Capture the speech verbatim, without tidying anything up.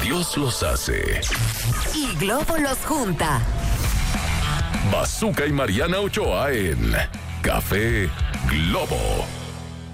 Dios los hace. Y Globo los junta. Bazooka y Mariana Ochoa en Café Globo.